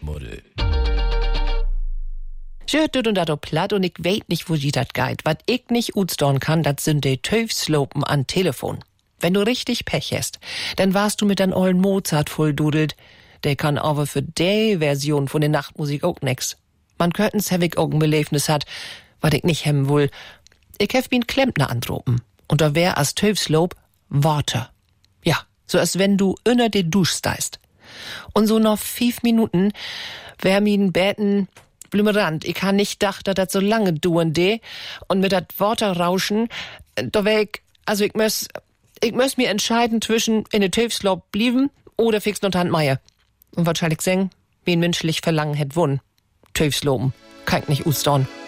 Muddel. Schört und dat platt und ich weet nicht, wo die dat geht. Wat ich nicht utstorn kann, dat sind de Töfslopen an Telefon. Wenn du richtig Pech hast, dann warst du mit dein ollen Mozart volldudelt. Der kann aber für die Version von der Nachtmusik auch nix. Man könnten's hewig auch ein Belebnis hat, wat ich nicht hemmen will. Ich hef min Klempner andropen. Und da wär as Töfslob Worte. Ja, so als wenn du inner de Dusch steist. Und so noch 5 Minuten wär min Betten blümerant. Ich han nicht gedacht, dass das so lange dauern de. Und mit dat Worte rauschen, da wär ich muss mir entscheiden zwischen in de Töfslob blieben oder fix und Handmeier. Und wahrscheinlich seng, wen menschlich Verlangen hätt wunn. Töfsloben, kann ich nicht ustorn.